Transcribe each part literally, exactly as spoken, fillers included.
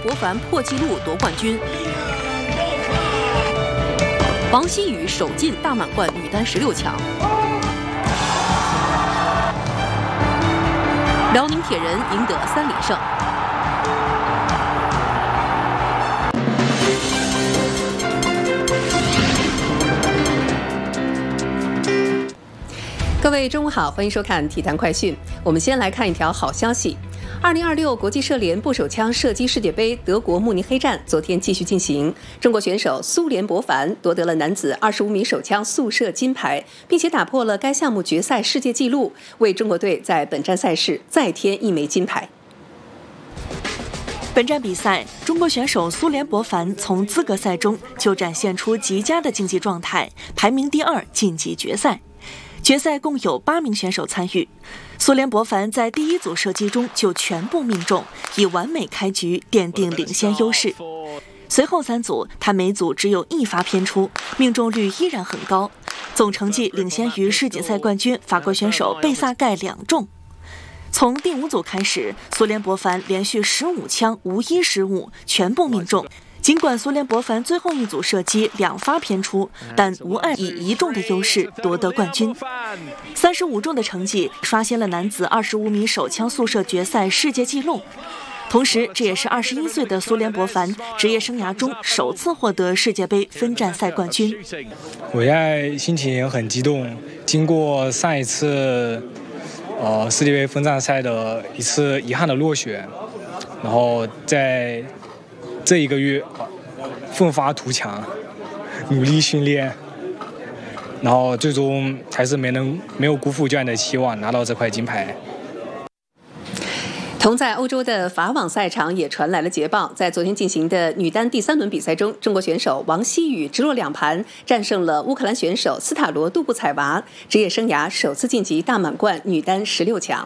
博凡破纪录夺冠军。王希雨首进大满贯女单十六强。辽宁铁人赢得三连胜。各位中午好，欢迎收看体坛快讯。我们先来看一条好消息。二零二六国际射联步手枪射击世界杯德国慕尼黑站昨天继续进行，中国选手苏联博凡夺得了男子二十五米手枪速射金牌，并且打破了该项目决赛世界纪录，为中国队在本站赛事再添一枚金牌。 本站比赛，中国选手苏联博凡从资格赛中就展现出极佳的竞技状态，排名第二晋级决赛。决赛共有八名选手参与，苏联博凡在第一组射击中就全部命中，以完美开局奠定领先优势。随后三组，他每组只有一发偏出，命中率依然很高，总成绩领先于世锦赛冠军法国选手贝萨盖两中。从第五组开始，苏联博凡连续十五枪无一失误，全部命中。尽管苏联博凡最后一组射击两发偏出，但无碍以一中的优势夺得冠军。三十五中的成绩刷新了男子二十五米手枪速射决赛世界纪录，同时这也是二十一岁的苏联博凡职业生涯中首次获得世界杯分站赛冠军。 我现在心情很激动，经过上一次呃世界杯分站赛的一次遗憾的落选，然后在这一个月奋发图强，努力训练，然后最终还是没能没有辜负教练的期望，拿到这块金牌。 同在欧洲的法网赛场也传来了捷报，在昨天进行的女单第三轮比赛中，中国选手王希雨直落两盘战胜了乌克兰选手斯塔罗杜布采娃，职业生涯首次晋级大满贯女单十六强。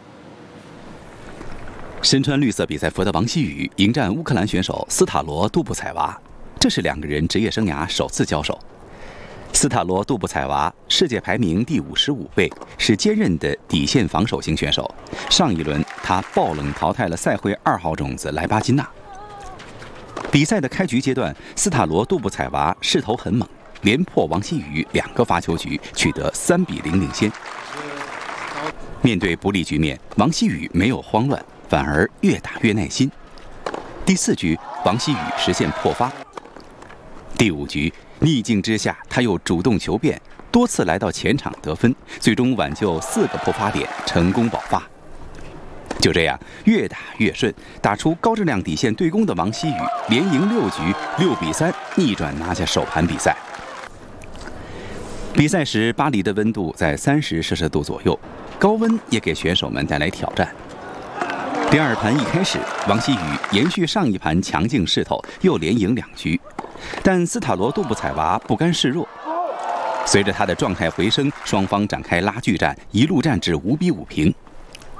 身穿绿色比赛服的王希雨迎战乌克兰选手斯塔罗杜布采娃，这是两个人职业生涯首次交手。斯塔罗杜布采娃世界排名第五十五位，是坚韧的底线防守型选手。上一轮他爆冷淘汰了赛会二号种子莱巴金娜。比赛的开局阶段，斯塔罗杜布采娃势头很猛，连破王希雨两个发球局，取得三比零领先。面对不利局面，王希雨没有慌乱，反而越打越耐心。第四局，王希雨实现破发。第五局，逆境之下，他又主动求变，多次来到前场得分，最终挽救四个破发点，成功保发。就这样，越打越顺，打出高质量底线对攻的王希雨连赢六局，六比三逆转拿下首盘比赛。比赛时，巴黎的温度在三十摄氏度左右，高温也给选手们带来挑战。第二盘一开始，王希雨延续上一盘强劲势头，又连赢两局，但斯塔罗杜布采娃不甘示弱。随着他的状态回升，双方展开拉锯战，一路战至五比五平。